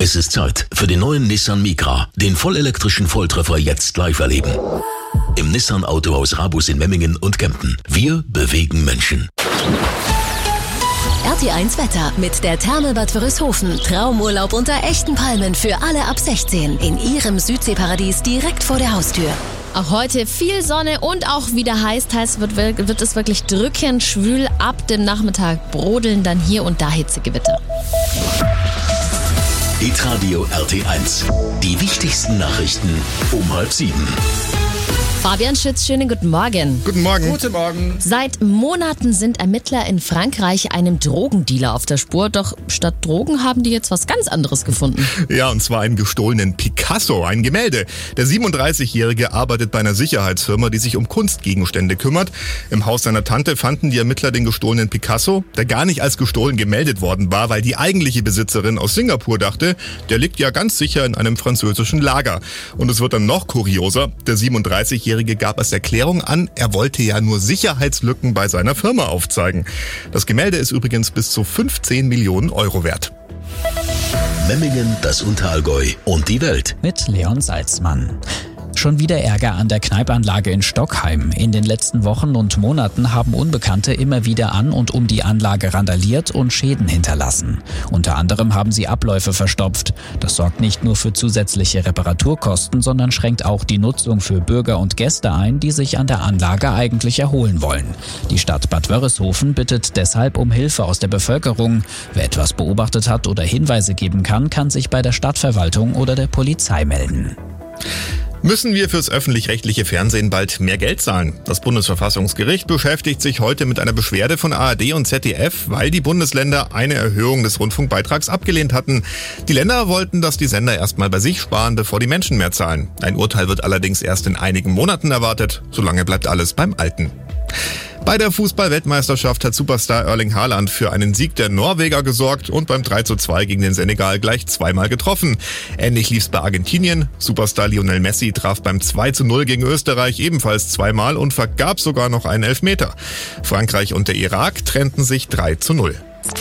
Es ist Zeit für den neuen Nissan Micra, den vollelektrischen Volltreffer jetzt live erleben. Im Nissan Autohaus Rabus in Memmingen und Kempten. Wir bewegen Menschen. RT1 Wetter mit der Therme Bad Wörishofen. Traumurlaub unter echten Palmen für alle ab 16 in ihrem Südseeparadies direkt vor der Haustür. Auch heute viel Sonne und auch wieder heiß. Teils wird es wirklich drückend schwül. Ab dem Nachmittag brodeln dann hier und da Hitzegewitter. Hitradio RT1. Die wichtigsten Nachrichten um 6:30. Fabian Schütz, schönen guten Morgen. Guten Morgen. Guten Morgen. Seit Monaten sind Ermittler in Frankreich einem Drogendealer auf der Spur. Doch statt Drogen haben die jetzt was ganz anderes gefunden. Ja, und zwar einen gestohlenen Picasso, ein Gemälde. Der 37-Jährige arbeitet bei einer Sicherheitsfirma, die sich um Kunstgegenstände kümmert. Im Haus seiner Tante fanden die Ermittler den gestohlenen Picasso, der gar nicht als gestohlen gemeldet worden war, weil die eigentliche Besitzerin aus Singapur dachte, der liegt ja ganz sicher in einem französischen Lager. Und es wird dann noch kurioser. Der 37-Jährige gab als Erklärung an, er wollte ja nur Sicherheitslücken bei seiner Firma aufzeigen. Das Gemälde ist übrigens bis zu 15 Millionen Euro wert. Memmingen, das Unterallgäu und die Welt. Mit Leon Salzmann. Schon wieder Ärger an der Kneipanlage in Stockheim. In den letzten Wochen und Monaten haben Unbekannte immer wieder an und um die Anlage randaliert und Schäden hinterlassen. Unter anderem haben sie Abläufe verstopft. Das sorgt nicht nur für zusätzliche Reparaturkosten, sondern schränkt auch die Nutzung für Bürger und Gäste ein, die sich an der Anlage eigentlich erholen wollen. Die Stadt Bad Wörishofen bittet deshalb um Hilfe aus der Bevölkerung. Wer etwas beobachtet hat oder Hinweise geben kann, kann sich bei der Stadtverwaltung oder der Polizei melden. Müssen wir fürs öffentlich-rechtliche Fernsehen bald mehr Geld zahlen? Das Bundesverfassungsgericht beschäftigt sich heute mit einer Beschwerde von ARD und ZDF, weil die Bundesländer eine Erhöhung des Rundfunkbeitrags abgelehnt hatten. Die Länder wollten, dass die Sender erstmal bei sich sparen, bevor die Menschen mehr zahlen. Ein Urteil wird allerdings erst in einigen Monaten erwartet. Solange bleibt alles beim Alten. Bei der Fußball-Weltmeisterschaft hat Superstar Erling Haaland für einen Sieg der Norweger gesorgt und beim 3:2 gegen den Senegal gleich zweimal getroffen. Ähnlich lief's bei Argentinien. Superstar Lionel Messi traf beim 2:0 gegen Österreich ebenfalls zweimal und vergab sogar noch einen Elfmeter. Frankreich und der Irak trennten sich 3:0.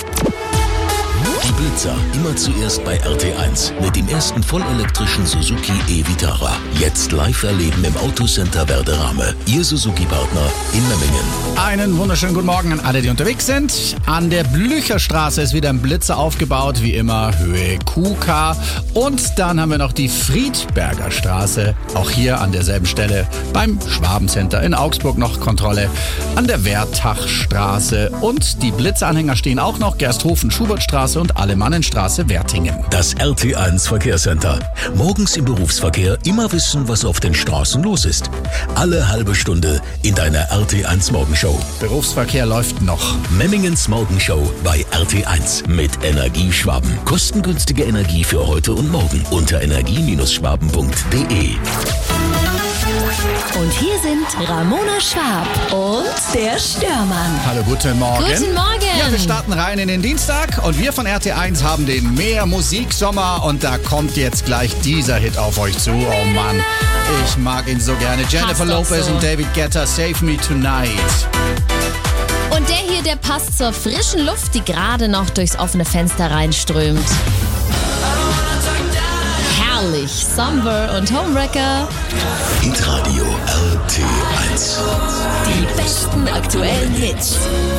Die Blitzer immer zuerst bei RT1 mit dem ersten vollelektrischen Suzuki e-Vitara. Jetzt live erleben im Autocenter Werderame. Ihr Suzuki-Partner in Memmingen. Einen wunderschönen guten Morgen an alle, die unterwegs sind. An der Blücherstraße ist wieder ein Blitzer aufgebaut, wie immer Höhe QK. Und dann haben wir noch die Friedberger Straße, auch hier an derselben Stelle beim Schwabencenter in Augsburg noch Kontrolle. An der Wertachstraße und die Blitzeranhänger stehen auch noch Gersthofen-Schubertstraße und Alemannenstraße, Wertingen. Das RT1 Verkehrscenter. Morgens im Berufsverkehr immer wissen, was auf den Straßen los ist. Alle halbe Stunde in deiner RT1 Morgenshow. Berufsverkehr läuft noch. Memmingens Morgenshow bei RT1 mit Energie Schwaben. Kostengünstige Energie für heute und morgen unter energie-schwaben.de. Und hier sind Ramona Schwab und der Störmann. Hallo, guten Morgen. Guten Morgen. Ja, wir starten rein in den Dienstag und wir von RT1 haben den Mehr Musiksommer und da kommt jetzt gleich dieser Hit auf euch zu. Oh Mann, ich mag ihn so gerne. Jennifer Lopez so. und David Guetta, Save Me Tonight. Und der hier, der passt zur frischen Luft, die gerade noch durchs offene Fenster reinströmt. Herrlich. Somber und Homewrecker. Hitradio RT1. Die besten aktuellen Hits.